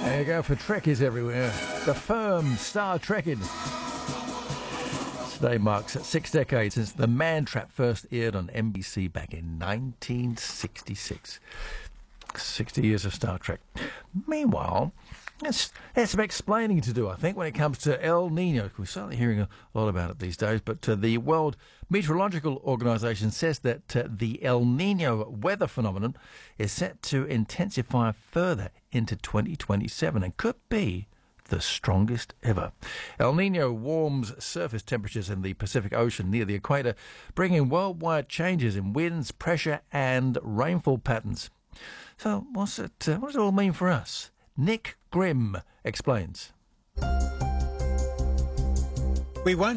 There you go for Trekkies everywhere. The firm Star Trekking. Today marks 6 decades since The Man Trap first aired on NBC back in 1966. 60 years of Star Trek. Meanwhile, there's some explaining to do, I think, when it comes to El Nino. We're certainly hearing a lot about it these days, but the World Meteorological Organization says that the El Nino weather phenomenon is set to intensify further into 2027 and could be the strongest ever. El Nino warms surface temperatures in the Pacific Ocean near the equator, bringing worldwide changes in winds, pressure and rainfall patterns. So what does it all mean for us? Nick Grimm explains. We won't